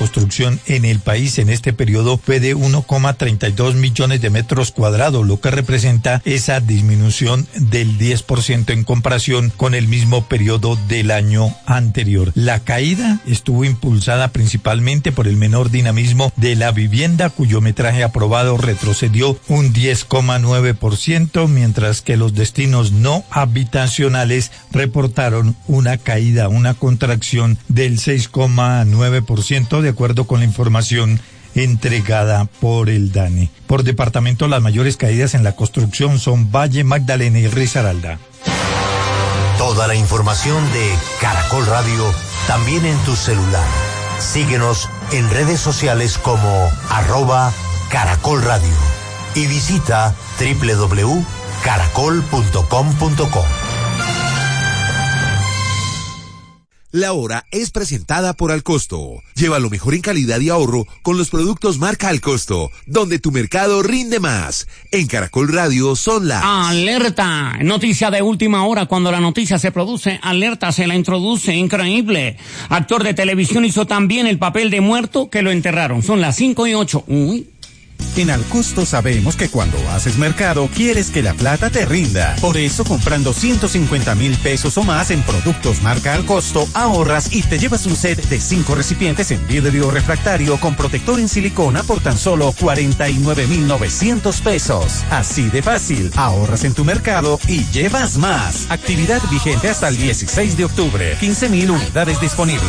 construcción en el país en este periodo fue de 1,32 millones de metros cuadrados, lo que representa esa disminución del 10% en comparación con el mismo periodo del año anterior. La caída estuvo impulsada principalmente por el menor dinamismo de la vivienda, cuyo metraje aprobado retrocedió un 10,9%, mientras que los destinos no habitacionales reportaron una caída, una contracción del 6,9%, de acuerdo con la información entregada por el DANE. Por departamento, las mayores caídas en la construcción son Valle, Magdalena y Risaralda. Toda la información de Caracol Radio también en tu celular. Síguenos en redes sociales como @Caracol Radio y visita www.caracol.com.co. La Hora es presentada por Alcosto. Lleva lo mejor en calidad y ahorro con los productos marca Alcosto, donde tu mercado rinde más. En Caracol Radio son las... ¡Alerta! Noticia de última hora. Cuando la noticia se produce, alerta se la introduce. Increíble. Actor de televisión hizo también el papel de muerto que lo enterraron. Son las 5:08. Uy. En Alcosto sabemos que cuando haces mercado quieres que la plata te rinda. Por eso, comprando 150,000 pesos o más en productos marca Alcosto, ahorras y te llevas un set de 5 recipientes en vidrio refractario con protector en silicona por tan solo 49,900 pesos. Así de fácil, ahorras en tu mercado y llevas más. Actividad vigente hasta el 16 de octubre. 15,000 unidades disponibles.